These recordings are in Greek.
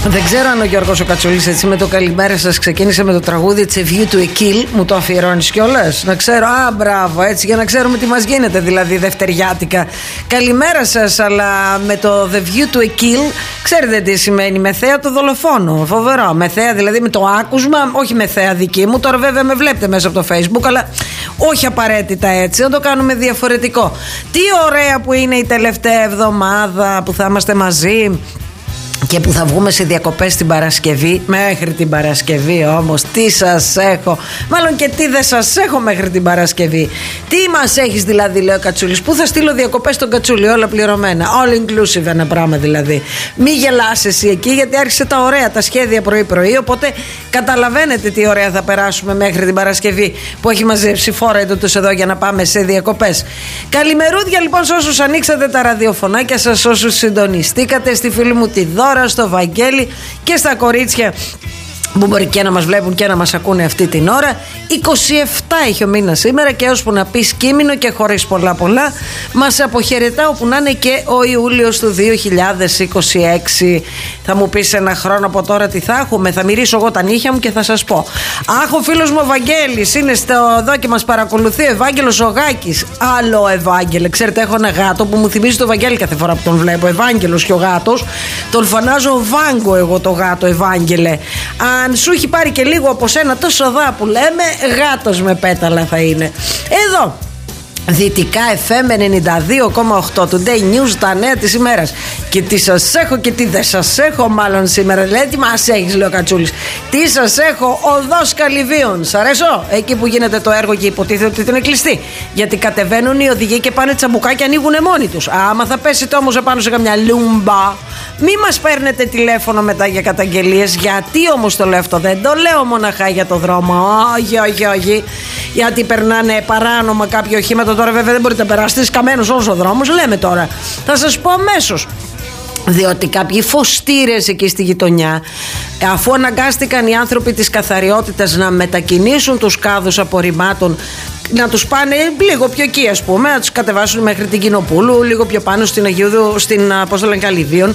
Δεν ξέρω αν ο Γιώργος ο Κατσούλης έτσι με το καλημέρα σας ξεκίνησε με το τραγούδι It's a view to a kill. Μου το αφιερώνεις κιόλας. Να ξέρω, μπράβο, έτσι για να ξέρουμε τι μας γίνεται, δηλαδή δευτεριάτικα. Καλημέρα σας, αλλά με το The view to a kill, ξέρετε τι σημαίνει? Μεθέα το δολοφόνο. Φοβερό. Μεθέα δηλαδή με το άκουσμα, όχι μεθέα δική μου. Τώρα βέβαια με βλέπετε μέσα από το Facebook, αλλά όχι απαραίτητα έτσι. Να το κάνουμε διαφορετικό. Τι ωραία που είναι η τελευταία εβδομάδα που θα είμαστε μαζί και που θα βγούμε σε διακοπές την Παρασκευή. Μέχρι την Παρασκευή όμως, τι σας έχω? Μάλλον και τι δεν σας έχω μέχρι την Παρασκευή. Τι μας έχεις δηλαδή, λέει ο Κατσούλης? Πού θα στείλω διακοπές στον Κατσούλη? Όλα πληρωμένα. All inclusive ένα πράγμα δηλαδή. Μη γελάς εσύ εκεί, γιατί άρχισε τα ωραία τα σχέδια πρωί-πρωί. Οπότε καταλαβαίνετε τι ωραία θα περάσουμε μέχρι την Παρασκευή που έχει μαζέψει φόρα τους εδώ για να πάμε σε διακοπές. Καλημερούδια λοιπόν σε όσους ανοίξατε τα ραδιοφωνάκια σας, όσους συντονιστήκατε, στη φίλη μου τη Δώρα, στο Βαγγέλη και στα κορίτσια που μπορεί και να μας βλέπουν και να μας ακούνε αυτή την ώρα. 27 έχει ο μήνας σήμερα και ώσπου να πεις κείμενο και χωρίς πολλά μας αποχαιρετά όπου να είναι και ο Ιούλιος του 2026. Θα μου πεις ένα χρόνο από τώρα τι θα έχουμε? Θα μυρίσω εγώ τα νύχια μου και θα σας πω. Αχ, ο φίλος μου ο Βαγγέλης είναι εδώ και μας παρακολουθεί, ο Ευάγγελος ο Γάκης. Άλλο Ευάγγελε, ξέρετε έχω ένα γάτο που μου θυμίζει το Βαγγέλη κάθε φορά που τον βλέπω. Ευάγγελος και ο γάτος, τον φωνάζω Βάγκο εγώ το γάτο Ευάγγελε. Αν σου έχει πάρει και λίγο από σένα τόσο δά που λέμε, γάτος με πέταλα θα είναι. Εδώ Δυτικά FM 92,8 Today News, τα νέα της ημέρας. Και τι σας έχω και τι δεν σας έχω, μάλλον σήμερα. Λέει τι μας έχεις, λέει ο Κατσούλης. Τι σας έχω? Οδός Καλυβίων. Σ' αρέσω? Εκεί που γίνεται το έργο και υποτίθεται ότι είναι κλειστή. Γιατί κατεβαίνουν οι οδηγοί και πάνε τσαμπουκά και ανοίγουν μόνοι τους. Άμα θα πέσετε όμως επάνω σε καμιά λούμπα, μη μας παίρνετε τηλέφωνο μετά για καταγγελίες. Γιατί όμως το λέω αυτό? Δεν το λέω μοναχά για το δρόμο. Όχι. Γιατί περνάνε παράνομα κάποια οχήματα. Τώρα βέβαια δεν μπορείτε να περάσετε καμένος όλος ο δρόμος. Λέμε τώρα. Θα σας πω αμέσως. Διότι κάποιοι φωστήρες εκεί στη γειτονιά, αφού αναγκάστηκαν οι άνθρωποι της καθαριότητας να μετακινήσουν τους κάδους απορριμμάτων, να τους πάνε λίγο πιο εκεί, ας πούμε, να τους κατεβάσουν μέχρι την Κοινοπούλου, λίγο πιο πάνω στην Αγίου, στην Καλυβίων.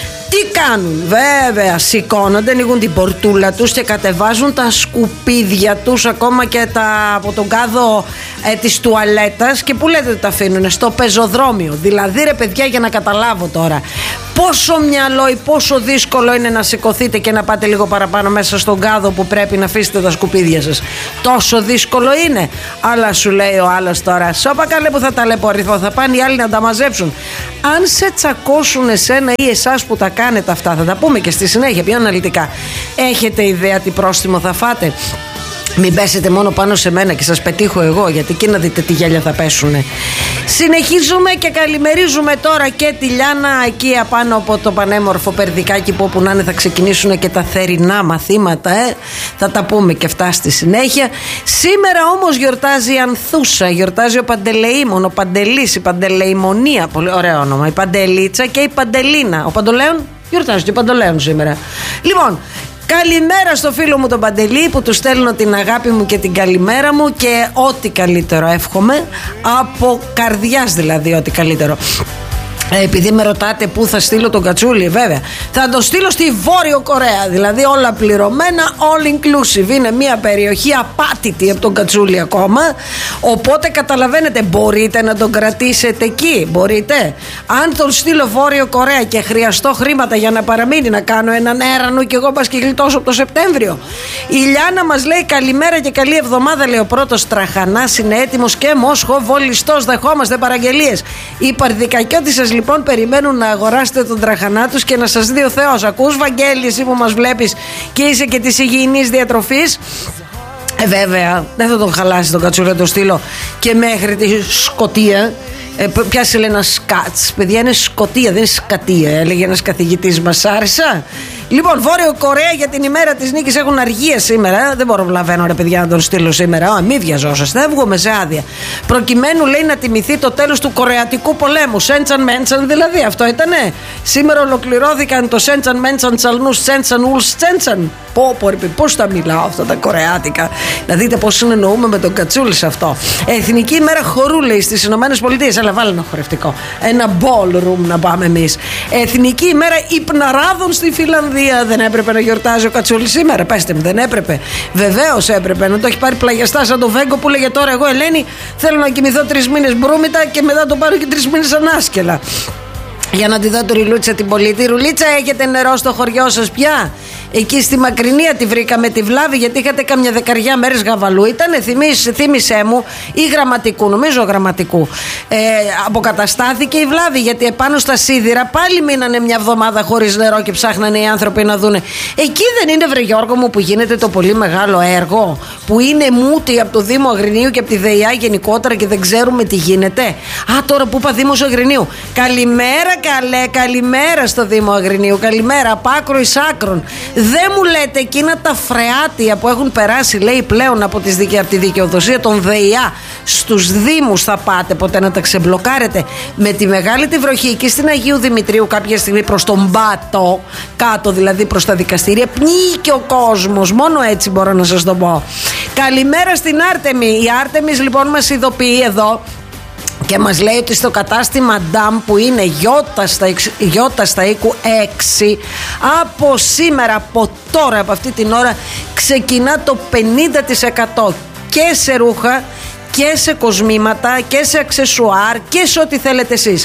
Τι κάνουν? Βέβαια σηκώνονται, ανοίγουν την πορτούλα τους και κατεβάζουν τα σκουπίδια τους, ακόμα και από τον κάδο της τουαλέτας. Και που λέτε ότι τα αφήνουνε? Στο πεζοδρόμιο. Δηλαδή ρε παιδιά, για να καταλάβω τώρα πόσο μυαλό ή πόσο δύσκολο είναι να σηκωθείτε και να πάτε λίγο παραπάνω μέσα στον κάδο που πρέπει να αφήσετε τα σκουπίδια σας. Τόσο δύσκολο είναι? Αλλά σου λέει ο άλλος τώρα, σώπα καλέ που θα ταλαιπωρηθώ, θα πάνε οι άλλοι να τα μαζέψουν. Αν σε τσακώσουν εσένα ή εσάς που τα κάνετε αυτά, θα τα πούμε και στη συνέχεια πιο αναλυτικά, έχετε ιδέα τι πρόστιμο θα φάτε? Μην πέσετε μόνο πάνω σε μένα και σας πετύχω εγώ, γιατί εκεί να δείτε τι γέλια θα πέσουνε. Συνεχίζουμε και καλημερίζουμε τώρα και τη Λιάνα εκεί απάνω από το πανέμορφο Περδικάκι, που όπου να είναι θα ξεκινήσουν και τα θερινά μαθήματα. Θα τα πούμε και αυτά στη συνέχεια. Σήμερα όμως γιορτάζει η Ανθούσα, γιορτάζει ο Παντελεήμων, ο Παντελής, η Παντελεημονία, πολύ ωραίο όνομα, η Παντελίτσα και η Παντελίνα. Ο Παντολέων γιορτάζει και ο Παντολέων σήμερα. Λοιπόν, καλημέρα στο φίλο μου τον Παντελή, που του στέλνω την αγάπη μου και την καλημέρα μου και ό,τι καλύτερο εύχομαι, από καρδιάς δηλαδή ό,τι καλύτερο. Επειδή με ρωτάτε πού θα στείλω τον Κατσούλη, βέβαια θα το στείλω στη Βόρειο Κορέα, δηλαδή όλα πληρωμένα, all inclusive. Είναι μια περιοχή απάτητη από τον Κατσούλη ακόμα, οπότε καταλαβαίνετε, μπορείτε να τον κρατήσετε εκεί? Μπορείτε? Αν τον στείλω Βόρειο Κορέα και χρειαστώ χρήματα για να παραμείνει, να κάνω έναν έρανο και εγώ πας και γλιτώσω από το Σεπτέμβριο. Η Λιάνα μας λέει καλημέρα και καλή εβδομάδα, λέει ο πρώτος Τραχανάς είναι έτοιμος και μοσχοβολιστός, δεχόμαστε παραγγελίες. Οι παρδικακιώτισσες λοιπόν περιμένουν να αγοράσετε τον τραχανά τους και να σας δει ο Θεός. Ακούς Βαγγέλη, εσύ που μας βλέπεις και είσαι και της υγιεινής διατροφής? Βέβαια δεν θα τον χαλάσει τον Κατσούλη, θα τον στείλω και μέχρι τη Σκωτία. Πιάσε λέει ένα σκάτς. Παιδιά είναι Σκωτία, δεν είναι Σκατία, έλεγε ένας καθηγητής μας. Άρεσα. Λοιπόν, Βόρειο Κορέα για την ημέρα της νίκης έχουν αργίες σήμερα. Δεν μπορώ βλαβαίνω ρε παιδιά να τον στείλω σήμερα. Μη βιαζόσαστε, δεν βγούμε σε άδεια. Προκειμένου λέει να τιμηθεί το τέλος του Κορεατικού πολέμου. Σέντσαν Μέντσαν δηλαδή, αυτό ήτανε. Σήμερα ολοκληρώθηκαν το Σέντσαν Μέντσαν Τσαλνούς Σέντσαν Ουλς Τσέντσαν. Πώς τα μιλάω αυτά τα κορεάτικα. Να δείτε πώς συνεννοούμε με τον Κατσούλη σε αυτό. Εθνική ημέρα χορού λέει στις ΗΠΑ. αλλά βάλε ένα χορευτικό. Ένα ballroom να πάμε εμείς. Εθνική ημέρα υπναράδων στη Φιλανδία. Δεν έπρεπε να γιορτάζει ο Κατσούλης σήμερα? Πέστε μου, δεν έπρεπε? Βεβαίως έπρεπε. Να το έχει πάρει πλαγιαστά σαν το Βέγκο που λέγε τώρα εγώ Ελένη θέλω να κοιμηθώ 3 μήνες μπρούμητα και μετά το πάρω και 3 μήνες ανάσκελα. Για να τη δω τη Ρουλίτσα την πολίτη. Ρουλίτσα, έχετε νερό στο χωριό σας πια? Εκεί στη Μακρινία τη βρήκαμε τη βλάβη, γιατί είχατε καμιά 10 μέρες γαβαλού. Ήτανε, θύμισέ μου, ή Γραμματικού, νομίζω Γραμματικού. Αποκαταστάθηκε η βλάβη, γιατί επάνω στα σίδηρα πάλι μείνανε μια εβδομάδα χωρίς νερό και ψάχνανε οι άνθρωποι να δούνε. Εκεί δεν είναι, βρε Γιώργο μου, που γίνεται το πολύ μεγάλο έργο, που είναι μούτι από το Δήμο Αγρινίου και από τη ΔΕΙΑ γενικότερα και δεν ξέρουμε τι γίνεται? Α, τώρα που είπα Δήμος Αγρινίου. Καλημέρα, καλημέρα στο Δήμο Αγρινίου. Καλημέρα, από άκρο εις άκρον. Δεν μου λέτε εκείνα τα φρεάτια που έχουν περάσει, λέει, πλέον από τη δικαιοδοσία των ΔΕΙΑ στους Δήμους θα πάτε ποτέ να τα ξεμπλοκάρετε? Με τη μεγάλη τη βροχή εκεί στην Αγίου Δημητρίου κάποια στιγμή προς τον Πάτο, κάτω δηλαδή προς τα δικαστήρια, πνίγηκε ο κόσμος. Μόνο έτσι μπορώ να σας το πω. Καλημέρα στην Άρτεμη. Η Άρτεμις λοιπόν μας ειδοποιεί εδώ και μας λέει ότι στο κατάστημα Ντάμ που είναι Γιώτα στα οίκου 6, από σήμερα, από τώρα, από αυτή την ώρα ξεκινά το 50% και σε ρούχα και σε κοσμήματα και σε αξεσουάρ και σε ό,τι θέλετε εσείς.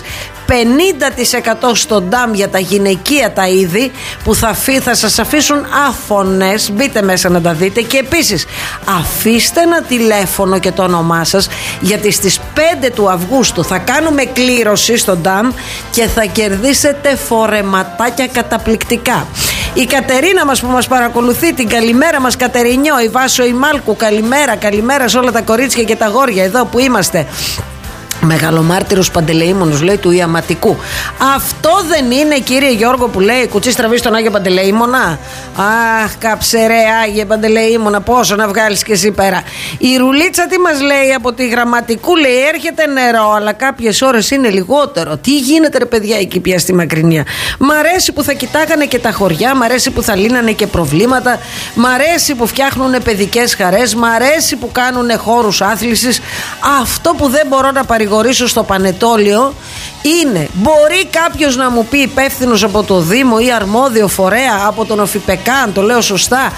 50% στο Ντάμ για τα γυναικεία τα είδη που θα σας αφήσουν άφωνες. Μπείτε μέσα να τα δείτε. Και επίσης αφήστε ένα τηλέφωνο και το όνομά σας, γιατί στις 5 του Αυγούστου θα κάνουμε κλήρωση στο Ντάμ και θα κερδίσετε φορεματάκια καταπληκτικά. Η Κατερίνα μας που μας παρακολουθεί, την καλημέρα μας Κατερινιό, η Βάσο η Μάλκου, καλημέρα σε όλα τα κορίτσια και τα αγόρια εδώ που είμαστε. Μεγαλομάρτυρος Παντελεήμονος, λέει, του Ιαματικού. Αυτό δεν είναι, κύριε Γιώργο, που λέει κουτσί στραβή στον Άγιο Παντελεήμονα? Αχ, καψερέ Άγιε Παντελεήμονα, πόσο να βγάλεις και εσύ πέρα. Η Ρουλίτσα τι μας λέει από τη Γραμματικού? Λέει έρχεται νερό, αλλά κάποιες ώρες είναι λιγότερο. Τι γίνεται, ρε παιδιά, εκεί πια στη Μακρινία? Μ' αρέσει που θα κοιτάγανε και τα χωριά, μ' αρέσει που θα λύνανε και προβλήματα, μ' αρέσει που φτιάχνουν παιδικές χαρές, μ' αρέσει που κάνουν χώρους άθλησης. Αυτό που δεν μπορώ να παρηγορήσω στο Πανετόλιο είναι, μπορεί κάποιος να μου πει, υπεύθυνος από το Δήμο ή αρμόδιο φορέα από τον ΟΦΙΠΕΚΑΝ, το λέω σωστά,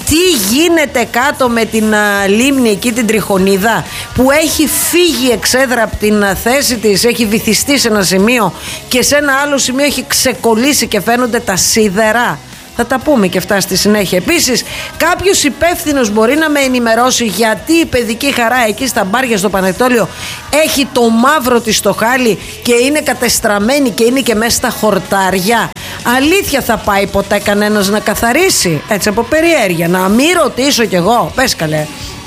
τι γίνεται κάτω με την λίμνη εκεί, την Τριχονίδα, που έχει φύγει εξέδρα από την θέση της, έχει βυθιστεί σε ένα σημείο και σε ένα άλλο σημείο έχει ξεκολλήσει και φαίνονται τα σίδερα. Θα τα πούμε και αυτά στη συνέχεια. Επίσης, κάποιος υπεύθυνος μπορεί να με ενημερώσει γιατί η παιδική χαρά εκεί στα μπάρια στο Πανετόλιο έχει το μαύρο της στο χάλι και είναι κατεστραμμένη και είναι και μέσα στα χορτάρια? Αλήθεια, θα πάει ποτέ κανένας να καθαρίσει? Έτσι από περιέργεια, να μην ρωτήσω κι εγώ? Πες καλέ.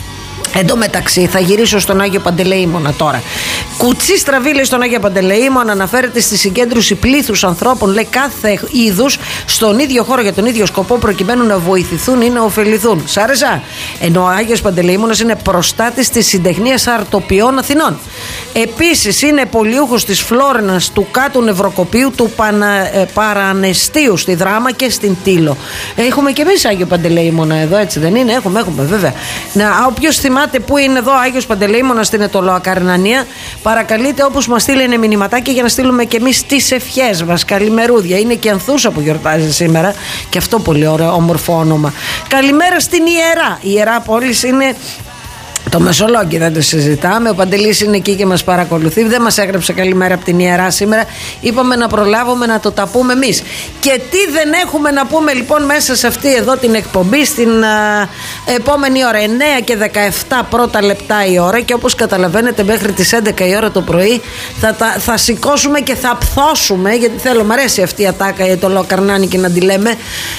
Εν τω μεταξύ θα γυρίσω στον Άγιο Παντελεήμονα τώρα. Κουτσί στραβή, λέει, στον Άγιο Παντελεήμονα αναφέρεται στη συγκέντρωση πλήθους ανθρώπων, λέει, κάθε είδους στον ίδιο χώρο για τον ίδιο σκοπό, προκειμένου να βοηθηθούν ή να ωφεληθούν. Σ' άρεσα? Ενώ ο Άγιος Παντελεήμονας είναι προστάτης της συντεχνίας αρτοποιών Αθηνών. Επίσης είναι πολιούχος της Φλόρενας, του Κάτου Νευροκοπίου, του Παρανεστίου στη Δράμα και στην Τήλο. Έχουμε και εμείς Άγιο Παντελεήμονα εδώ, έτσι δεν είναι? Έχουμε βέβαια. Να, όποιος θυμάται που είναι εδώ Άγιος Παντελεήμονας στην Ετωλοακαρνανία, παρακαλείτε όπως μας στείλανε μηνυματάκια για να στείλουμε και εμείς τις ευχές μας. Καλημερούδια. Είναι και Ανθούσα που γιορτάζει σήμερα και αυτό πολύ ωραίο, όμορφο όνομα. Καλημέρα στην Ιερά. Η Ιερά πόλης είναι το Μεσολόγγι, δεν το συζητάμε. Ο Παντελής είναι εκεί και μας παρακολουθεί. Δεν μας έγραψε καλημέρα από την Ιερά σήμερα. Είπαμε να προλάβουμε να το τα πούμε εμείς. Και τι δεν έχουμε να πούμε λοιπόν μέσα σε αυτή εδώ την εκπομπή στην επόμενη ώρα? 9 και 17 πρώτα λεπτά η ώρα. Και όπως καταλαβαίνετε, μέχρι τις 11 η ώρα το πρωί θα σηκώσουμε και θα πθώσουμε. Γιατί θέλω, μ' αρέσει αυτή η ατάκα, το Λοκαρνάνικη να τη λέμε.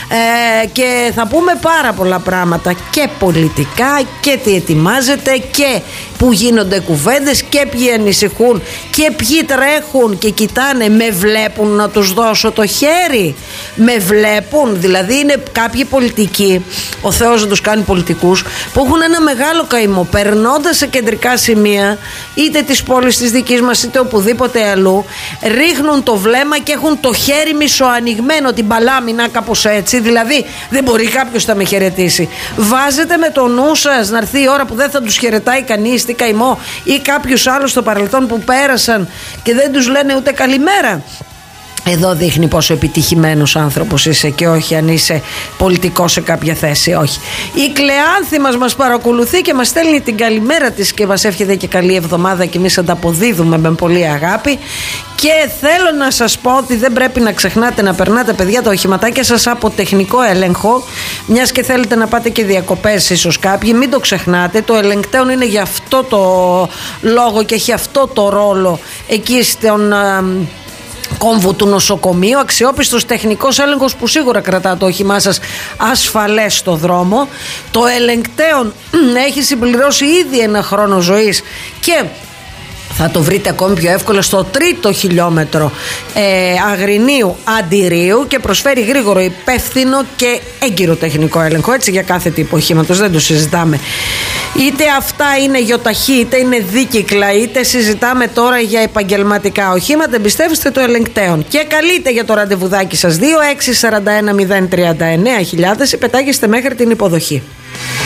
Και θα πούμε πάρα πολλά πράγματα και πολιτικά και τι ετοιμάζεται και που γίνονται κουβέντες και ποιοι ανησυχούν και ποιοι τρέχουν και κοιτάνε. Με βλέπουν να τους δώσω το χέρι? Με βλέπουν? Δηλαδή είναι κάποιοι πολιτικοί, ο Θεός να τους κάνει πολιτικούς, που έχουν ένα μεγάλο καημό περνώντας σε κεντρικά σημεία είτε της πόλης της δικής μας είτε οπουδήποτε αλλού, ρίχνουν το βλέμμα και έχουν το χέρι μισοανοιγμένο, την παλάμινα, κάπως έτσι. Δηλαδή δεν μπορεί κάποιος να με χαιρετήσει. Βάζετε με το νου σας να έρθει η ώρα που δεν θα δεν τους χαιρετάει κανείς, τι καημό, ή κάποιους άλλους στο παρελθόν που πέρασαν και δεν τους λένε ούτε καλημέρα. Εδώ δείχνει πόσο επιτυχημένος άνθρωπος είσαι και όχι αν είσαι πολιτικός σε κάποια θέση, όχι. Η Κλεάνθη μας παρακολουθεί και μας στέλνει την καλημέρα της και μας εύχεται και καλή εβδομάδα και εμείς ανταποδίδουμε με πολύ αγάπη. Και θέλω να σας πω ότι δεν πρέπει να ξεχνάτε να περνάτε, παιδιά, τα οχηματάκια σας από τεχνικό έλεγχο, μιας και θέλετε να πάτε και διακοπές ίσως κάποιοι, μην το ξεχνάτε. Το ελεγκτέον είναι για αυτό το λόγο και έχει αυτό το ρόλο εκεί στον κόμβο του νοσοκομείου, αξιόπιστος τεχνικός έλεγχος που σίγουρα κρατά το όχημά σας ασφαλές στο δρόμο. Το ελεγκτέον έχει συμπληρώσει ήδη ένα χρόνο ζωής και θα το βρείτε ακόμη πιο εύκολα στο 3ο χιλιόμετρο Αγρινίου Αντιρίου και προσφέρει γρήγορο, υπεύθυνο και έγκυρο τεχνικό έλεγχο, έτσι, για κάθε τύπο οχήματος, δεν το συζητάμε. Είτε αυτά είναι γιοταχή, είτε είναι δίκυκλα, είτε συζητάμε τώρα για επαγγελματικά οχήματα, εμπιστεύεστε το ελεγκτέον. Και καλείτε για το ραντεβουδάκι σας 2641 039 000 ή πετάγεστε μέχρι την υποδοχή.